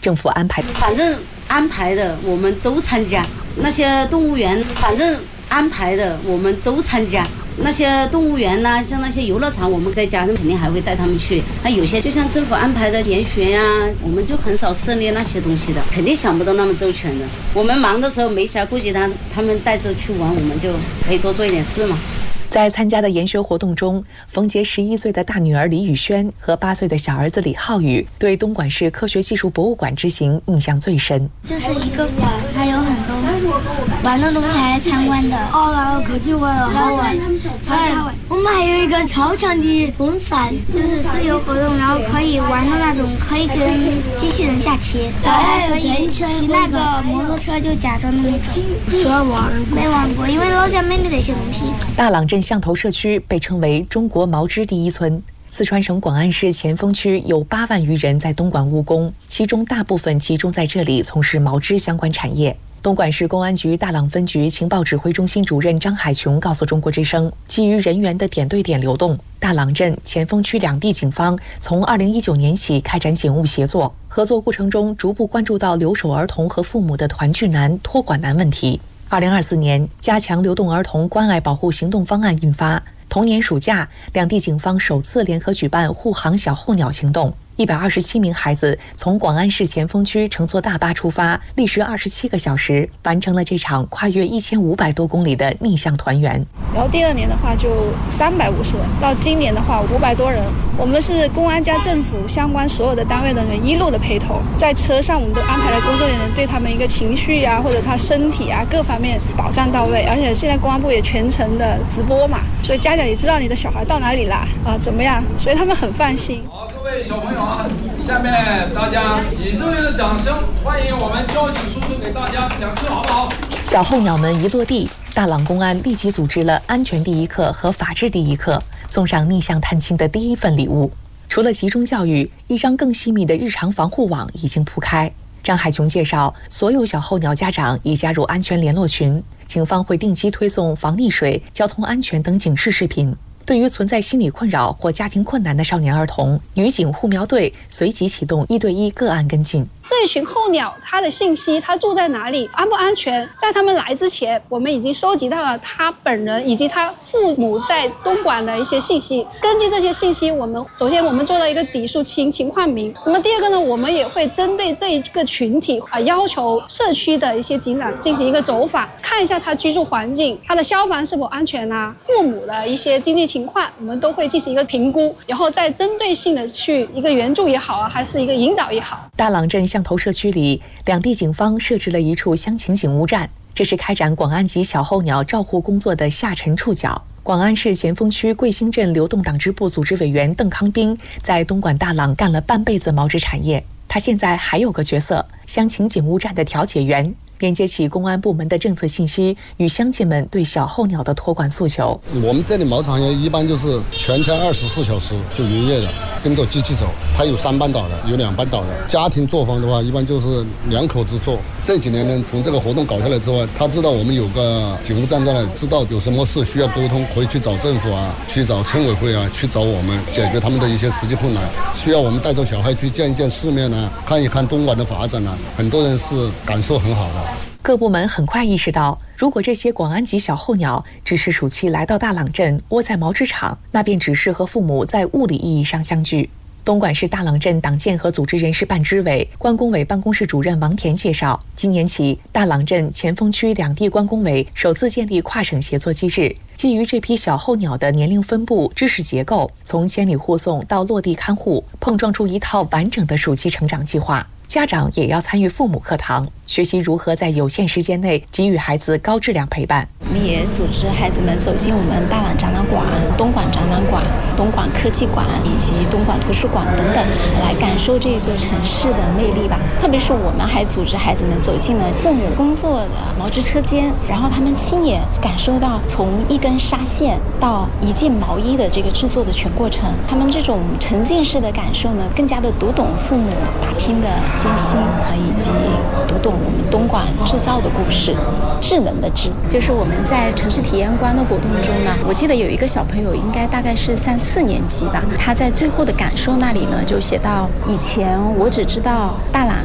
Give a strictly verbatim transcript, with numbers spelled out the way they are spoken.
政府安排， 反正安排的我们都参加，那些动物园反正安排的我们都参加。那些动物园呐、啊，像那些游乐场，我们在家人肯定还会带他们去。那有些就像政府安排的研学呀、啊，我们就很少涉猎那些东西的，肯定想不到那么周全的。我们忙的时候没暇顾及他，他们带着去玩，我们就可以多做一点事嘛。 在参加的研学活动中，冯杰十一岁的大女儿李宇轩和八岁的小儿子李浩宇对东莞市科学技术博物馆之行印象最深。 就是一个馆，它有很多玩的东西来参观的。 哦，然后可就玩了，好玩，超好玩。我们还有一个超强的风扇， 就是自由活动，然后可以玩的那种，可以跟机器人下棋，还可以骑那个摩托车，就假装的那种。 虽然玩过， 没玩过，因为老家没得那些东西。 大朗镇象头社区被称为中国毛织第一村。四川省广安市前锋区有八万余人在东莞务工，其中大部分集中在这里从事毛织相关产业。东莞市公安局大朗分局情报指挥中心主任张海琼告诉中国之声，基于人员的点对点流动，大朗镇、前锋区两地警方从二零一九年起开展警务协作，合作过程中逐步关注到留守儿童和父母的团聚难、托管难问题。二零二四年，加强流动儿童关爱保护行动方案印发。同年暑假，两地警方首次联合举办护航小候鸟行动。一百二十七名孩子从广安市前锋区乘坐大巴出发，历时二十七个小时，完成了这场跨越一千五百多公里的逆向团圆。 然后第二年的话就三百五十人，到今年的话五百多人。我们是公安加政府相关所有的单位的人一路的陪同，在车上我们都安排了工作人员，对他们一个情绪啊或者他身体啊各方面保障到位。而且现在公安部也全程的直播嘛，所以家长也知道你的小孩到哪里啦啊怎么样，所以他们很放心。 好，各位小朋友啊，下面大家以热烈的掌声欢迎我们交警叔叔给大家讲课，好不好？ 小候鸟们一落地，大朗公安立即组织了安全第一课和法治第一课，送上逆向探亲的第一份礼物。除了集中教育，一张更细密的日常防护网已经铺开。张海琼介绍，所有小候鸟家长已加入安全联络群，警方会定期推送防溺水、交通安全等警示视频。对于存在心理困扰或家庭困难的少年儿童，女警护苗队随即启动一对一个案跟进。 这群候鸟它的信息，它住在哪里，安不安全，在他们来之前我们已经收集到了他本人以及他父母在东莞的一些信息。根据这些信息，我们首先我们做了一个底数情情况名。那么第二个呢，我们也会针对这一个群体啊，要求社区的一些警长进行一个走访，看一下他居住环境，他的消防是否安全啊，父母的一些经济情况我们都会进行一个评估，然后再针对性的去一个援助也好啊，还是一个引导也好。 大朗镇象头社区里，两地警方设置了一处乡情警务站，这是开展广安级小候鸟照护工作的下沉触角。广安市前锋区桂兴镇流动党支部组织委员邓康兵在东莞大朗干了半辈子毛织产业，他现在还有个角色，乡情警务站的调解员，连接起公安部门的政策信息与乡亲们对小候鸟的托管诉求。 我们这里毛产业一般就是全天二十四小时就营业的，跟着机器走。它有三班倒的，有两班倒的。家庭作坊的话，一般就是两口子做。这几年呢，从这个活动搞下来之后，他知道我们有个警务站在那里，知道有什么事需要沟通，可以去找政府啊，去找村委会啊，去找我们解决他们的一些实际困难。需要我们带着小孩去见一见世面啊，看一看东莞的发展啊，很多人是感受很好的。 各部门很快意识到，如果这些广安级小候鸟只是暑期来到大朗镇窝在毛织厂，那便只是和父母在物理意义上相聚。东莞市大朗镇党建和组织人事办支委关工委办公室主任王田介绍，今年起，大朗镇、前锋区两地关工委首次建立跨省协作机制，基于这批小候鸟的年龄分布、知识结构，从千里护送到落地看护，碰撞出一套完整的暑期成长计划。家长也要参与父母课堂，学习如何在有限时间内给予孩子高质量陪伴。 我们也组织孩子们走进我们大朗展览馆、东莞展览馆、东莞科技馆以及东莞图书馆等等，来感受这一座城市的魅力吧。特别是我们还组织孩子们走进了父母工作的毛织车间，然后他们亲眼感受到从一根纱线到一件毛衣的这个制作的全过程。他们这种沉浸式的感受呢，更加的读懂父母打拼的艰辛，以及读懂我们东莞制造的故事。智能的智，就是我们在城市体验馆的活动中呢，我记得有一个小朋友，应该大概是三四年级吧，他在最后的感受那里呢，就写到以前我只知道大朗